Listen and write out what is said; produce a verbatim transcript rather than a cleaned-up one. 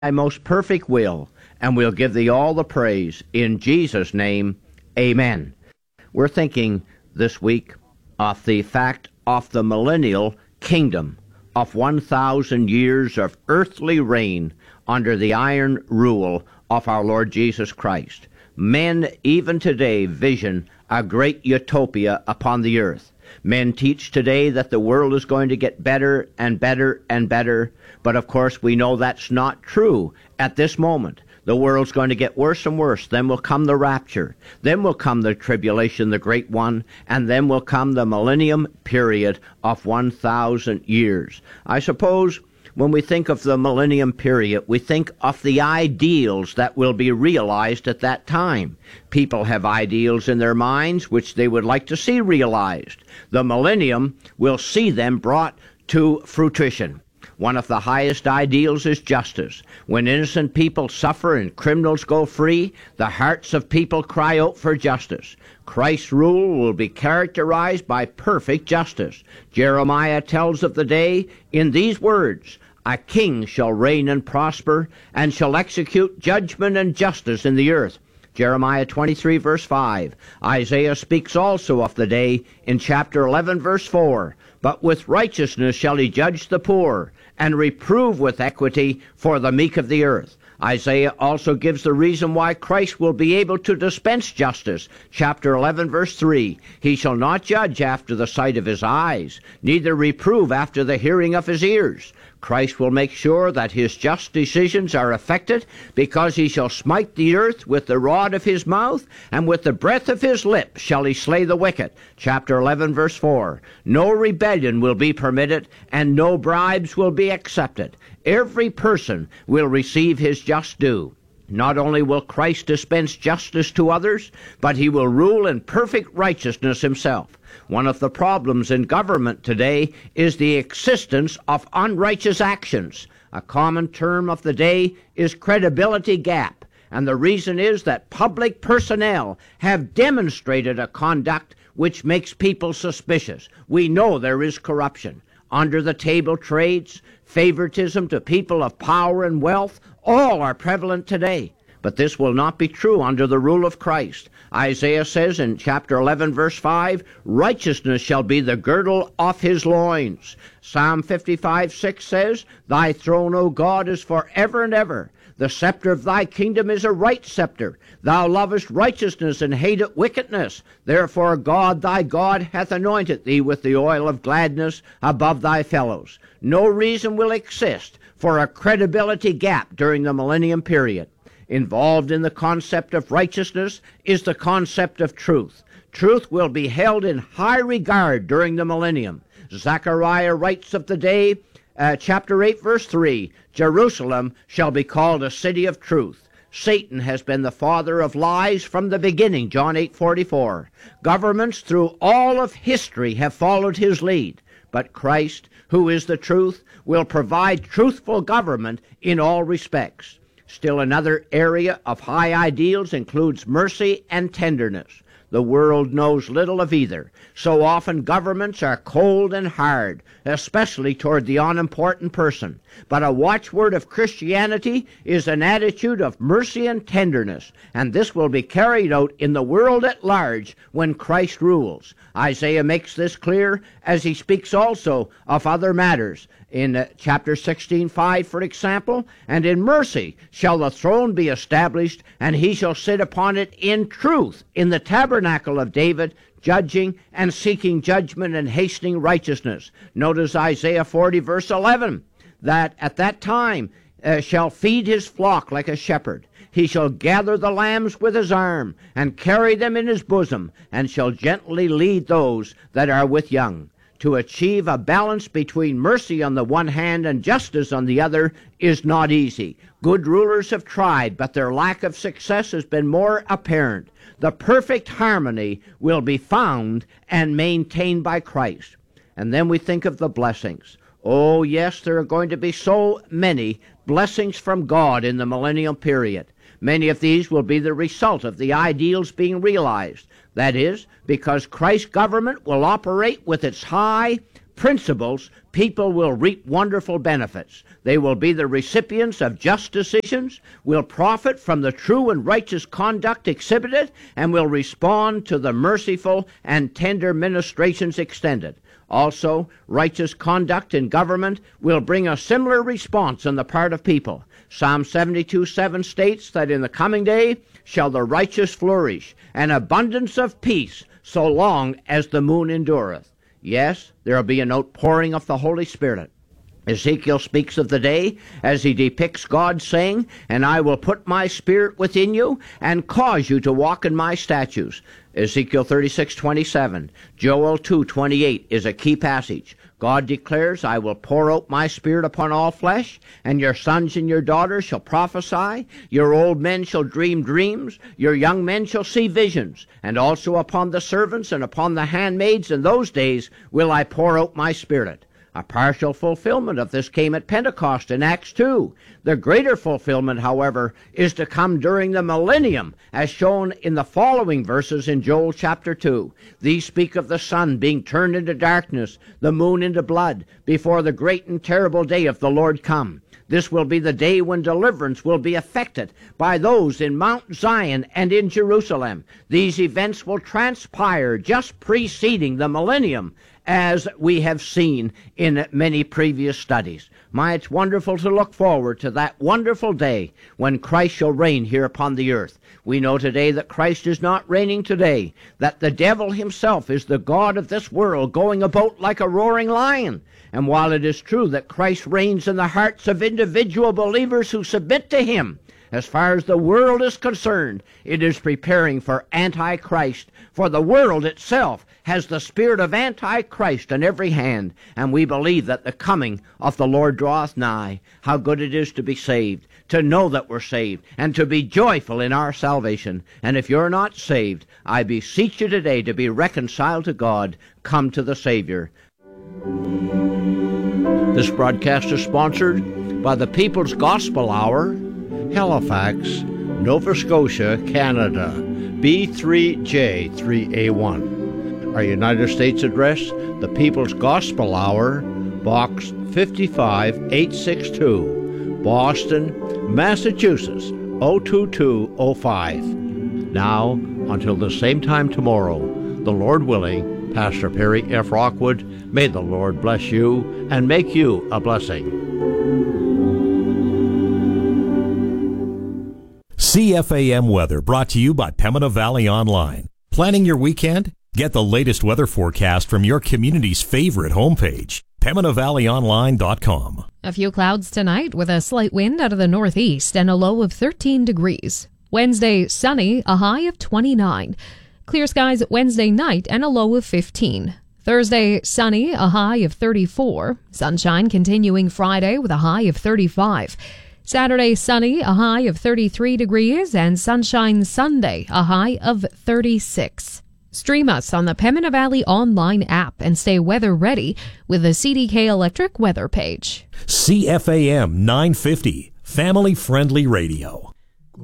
most perfect will, and we'll give thee all the praise. In Jesus' name, amen. We're thinking this week of the fact of the millennial kingdom, of one thousand years of earthly reign under the iron rule of our Lord Jesus Christ. Men even today vision a great utopia upon the earth. Men teach today that the world is going to get better and better and better, but of course we know that's not true at this moment. The world's going to get worse and worse. Then will come the rapture. Then will come the tribulation, the great one, and then will come the millennium period of one thousand years. I suppose when we think of the millennium period, we think of the ideals that will be realized at that time. People have ideals in their minds which they would like to see realized. The millennium will see them brought to fruition. One of the highest ideals is justice. When innocent people suffer and criminals go free, the hearts of people cry out for justice. Christ's rule will be characterized by perfect justice. Jeremiah tells of the day in these words, "A king shall reign and prosper, and shall execute judgment and justice in the earth." Jeremiah twenty-three, verse five. Isaiah speaks also of the day in chapter eleven, verse four. "But with righteousness shall he judge the poor, and reprove with equity for the meek of the earth." Isaiah also gives the reason why Christ will be able to dispense justice. Chapter eleven, verse three. "He shall not judge after the sight of his eyes, neither reprove after the hearing of his ears." Christ will make sure that his just decisions are effected, because he shall smite the earth with the rod of his mouth, and with the breath of his lips shall he slay the wicked. Chapter eleven, verse four. "No rebellion will be permitted, and no bribes will be accepted. Every person will receive his just due." Not only will Christ dispense justice to others, but he will rule in perfect righteousness himself. One of the problems in government today is the existence of unrighteous actions. A common term of the day is credibility gap, and the reason is that public personnel have demonstrated a conduct which makes people suspicious. We know there is corruption. Under-the-table trades, favoritism to people of power and wealth, all are prevalent today. But this will not be true under the rule of Christ. Isaiah says in chapter eleven, verse five, "Righteousness shall be the girdle of his loins." Psalm fifty-five, six says, "Thy throne, O God, is forever and ever. The scepter of thy kingdom is a right scepter. Thou lovest righteousness and hatest wickedness. Therefore God thy God hath anointed thee with the oil of gladness above thy fellows." No reason will exist for a credibility gap during the millennium period. Involved in the concept of righteousness is the concept of truth. Truth will be held in high regard during the millennium. Zechariah writes of the day, uh, chapter eight, verse three, "Jerusalem shall be called a city of truth." Satan has been the father of lies from the beginning, John eight, forty-four. Governments through all of history have followed his lead. But Christ, who is the truth, will provide truthful government in all respects. Still another area of high ideals includes mercy and tenderness. The world knows little of either. So often governments are cold and hard, especially toward the unimportant person. But a watchword of Christianity is an attitude of mercy and tenderness, and this will be carried out in the world at large when Christ rules. Isaiah makes this clear as he speaks also of other matters. In uh, chapter sixteen, five, for example, "And in mercy shall the throne be established, and he shall sit upon it in truth, in the tabernacle of David, judging and seeking judgment and hastening righteousness." Notice Isaiah forty, verse eleven, that at that time uh, shall feed his flock like a shepherd. He shall gather the lambs with his arm, and carry them in his bosom, and shall gently lead those that are with young. To achieve a balance between mercy on the one hand and justice on the other is not easy. Good rulers have tried, but their lack of success has been more apparent. The perfect harmony will be found and maintained by Christ. And then we think of the blessings. Oh, yes, there are going to be so many blessings from God in the millennial period. Many of these will be the result of the ideals being realized. That is, because Christ's government will operate with its high principles, people will reap wonderful benefits. They will be the recipients of just decisions, will profit from the true and righteous conduct exhibited, and will respond to the merciful and tender ministrations extended. Also, righteous conduct in government will bring a similar response on the part of people. Psalm seventy-two seven states that in the coming day shall the righteous flourish, an abundance of peace, so long as the moon endureth. Yes, there will be an outpouring of the Holy Spirit. Ezekiel speaks of the day as he depicts God saying, "And I will put my spirit within you and cause you to walk in my statutes." Ezekiel thirty-six twenty-seven. Joel two twenty-eight is a key passage. God declares, "I will pour out my spirit upon all flesh, and your sons and your daughters shall prophesy, your old men shall dream dreams, your young men shall see visions, and also upon the servants and upon the handmaids in those days will I pour out my spirit." A partial fulfillment of this came at Pentecost in Acts two. The greater fulfillment, however, is to come during the millennium, as shown in the following verses in Joel chapter two. These speak of the sun being turned into darkness, the moon into blood, before the great and terrible day of the Lord come. This will be the day when deliverance will be effected by those in Mount Zion and in Jerusalem. These events will transpire just preceding the millennium, as we have seen in many previous studies. My, it's wonderful to look forward to that wonderful day when Christ shall reign here upon the earth. We know today that Christ is not reigning today, that the devil himself is the god of this world, going about like a roaring lion. And while it is true that Christ reigns in the hearts of individual believers who submit to him, as far as the world is concerned, it is preparing for Antichrist, for the world itself has the spirit of Antichrist on every hand, and we believe that the coming of the Lord draweth nigh. How good it is to be saved, to know that we're saved, and to be joyful in our salvation. And if you're not saved, I beseech you today to be reconciled to God. Come to the Savior. This broadcast is sponsored by the People's Gospel Hour, Halifax, Nova Scotia, Canada, B three J three A one. Our United States address, the People's Gospel Hour, Box fifty-five eight sixty-two, Boston, Massachusetts, zero two two zero five. Now, until the same time tomorrow, the Lord willing, Pastor Perry F. Rockwood, may the Lord bless you and make you a blessing. C F A M Weather brought to you by Pembina Valley Online. Planning your weekend? Get the latest weather forecast from your community's favorite homepage, Pembina Valley Online dot com. A few clouds tonight with a slight wind out of the northeast and a low of thirteen degrees. Wednesday, sunny, a high of twenty-nine. Clear skies Wednesday night and a low of fifteen. Thursday, sunny, a high of thirty-four. Sunshine continuing Friday with a high of thirty-five. Saturday, sunny, a high of thirty-three degrees, and sunshine Sunday, a high of thirty-six. Stream us on the Pembina Valley Online app and stay weather ready with the C D K Electric weather page. C F A M nine fifty, family-friendly radio.